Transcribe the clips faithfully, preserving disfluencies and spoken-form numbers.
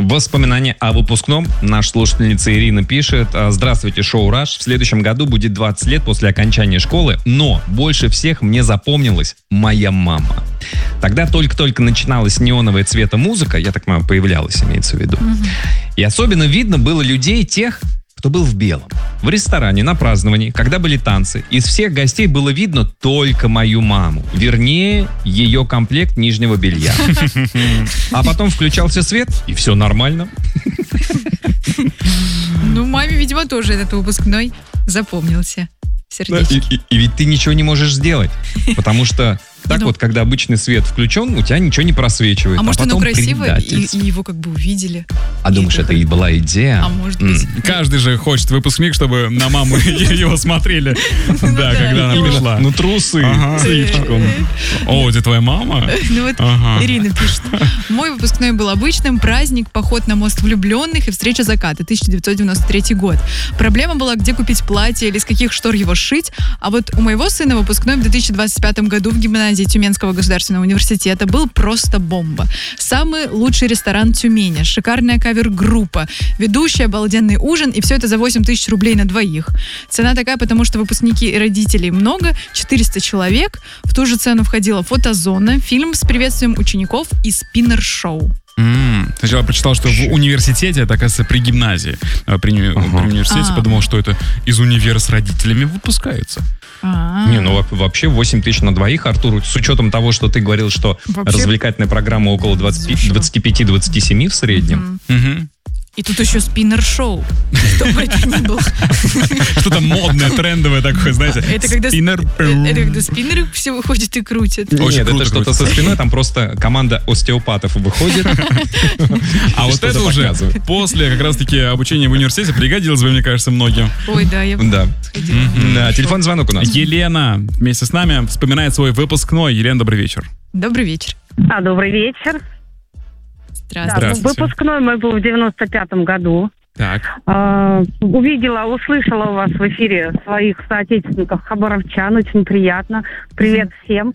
Воспоминания о выпускном. Наша слушательница Ирина пишет: здравствуйте, шоу «Раш». В следующем году будет двадцать лет после окончания школы, но больше всех мне запомнилась моя мама. Тогда только-только начиналась неоновая цвета музыка, я так понимаю, появлялась, имеется в виду. Mm-hmm. И особенно видно было людей тех, кто был в белом. В ресторане, на праздновании, когда были танцы, из всех гостей было видно только мою маму. Вернее, ее комплект нижнего белья. А потом включался свет, и все нормально. Ну, маме, видимо, тоже этот выпускной запомнился. Сердечки. И, и, и ведь ты ничего не можешь сделать, потому что так ну, вот, когда обычный свет включен, у тебя ничего не просвечивает. А, а может, потом оно красиво, и, и его как бы увидели. А и думаешь, это и была идея? А может быть. Mm. Каждый же хочет выпускник, чтобы на маму его смотрели. Да, когда она пришла. Ну, трусы с лифчиком. О, это твоя мама? Ну вот Ирина пишет. Мой выпускной был обычным. Праздник, поход на мост влюбленных и встреча заката. тысяча девятьсот девяносто третий год. Проблема была, где купить платье или из каких штор его сшить. А вот у моего сына выпускной в две тысячи двадцать пятом году в гимназии Тюменского государственного университета был просто бомба. Самый лучший ресторан Тюмени, шикарная кавер-группа, ведущий, обалденный ужин, и все это за восемь тысяч рублей на двоих. Цена такая, потому что выпускники и родителей много, четыреста человек. В ту же цену входила фотозона, фильм с приветствием учеников и спиннер-шоу. Mm. Сначала прочитал, что в университете, это, оказывается, при гимназии, при, uh-huh. при университете, А-а-а. подумал, что это из универа с родителями выпускается. А-а-а. Не, ну вообще восемь тысяч на двоих, Артур, с учетом того, что ты говорил, что вообще... развлекательная программа около двадцать пять двадцать семь в среднем. Uh-huh. Uh-huh. И тут еще спиннер-шоу. Что бы это ни было. Что-то модное, трендовое такое, знаете. Это когда, Спиннер... это когда спиннеры все выходят и крутят. Нет, Очень это что-то со спиной, там просто команда остеопатов выходит. А вот это уже после как раз-таки обучения в университете пригодилось бы, мне кажется, многим. Ой, да, я Да. Да, телефон звонок у нас. Елена вместе с нами вспоминает свой выпускной. Елена, добрый вечер. Добрый вечер. А, добрый вечер. Здравствуйте. Да, выпускной мой был в девяносто пятом году. Так. А, увидела, услышала у вас в эфире своих соотечественников хабаровчан. Очень приятно. Привет mm-hmm. всем.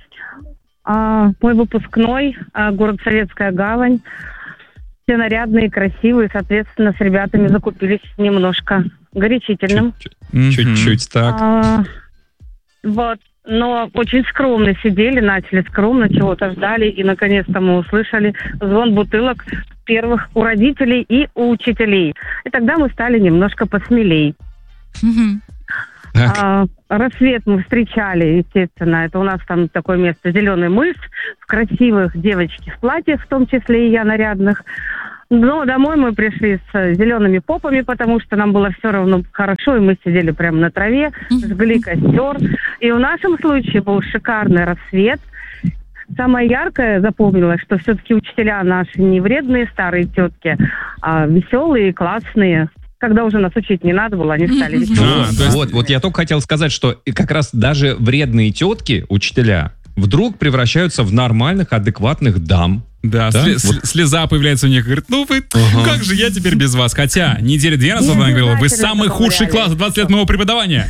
А, мой выпускной, а, город Советская Гавань. Все нарядные, красивые. Соответственно, с ребятами закупились немножко горячительным. Чуть-чуть, Чуть-чуть так. А, вот. Но очень скромно сидели, начали скромно, чего-то ждали, и наконец-то мы услышали звон бутылок первых у родителей и у учителей. И тогда мы стали немножко посмелей. Mm-hmm. А, рассвет мы встречали, естественно, это у нас там такое место, зеленый мыс, в красивых девочки в платьях, в том числе и я нарядных. Но домой мы пришли с зелеными попами, потому что нам было все равно хорошо, и мы сидели прямо на траве, жгли костер. И в нашем случае был шикарный рассвет. Самое яркое запомнилось, что все-таки учителя наши не вредные старые тетки, а веселые, классные. Когда уже нас учить не надо было, они стали веселыми. А, есть... Вот, вот я только хотел сказать, что как раз даже вредные тетки, учителя, вдруг превращаются в нормальных, адекватных дам. Да, да? Слез, вот. слеза появляется у них, говорит, ну вы, ага. как же я теперь без вас? Хотя недели две назад она говорила, вы самый худший класс за двадцать лет моего преподавания.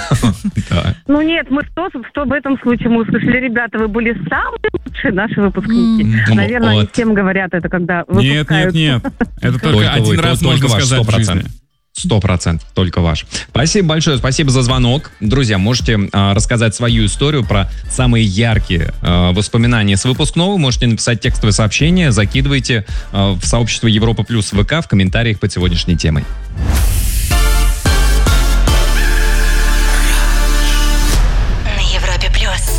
Ну нет, мы что, что в этом случае мы услышали, ребята, вы были самые лучшие наши выпускники. Наверное, они всем говорят это, когда выпускают. Нет, нет, нет, это только один раз можно сказать в жизни. Сто процентов, только ваш. Спасибо большое, спасибо за звонок. Друзья, можете э, рассказать свою историю про самые яркие э, воспоминания с выпускного. Можете написать текстовое сообщение, закидывайте э, в сообщество Европа Плюс ВК в комментариях под сегодняшней темой.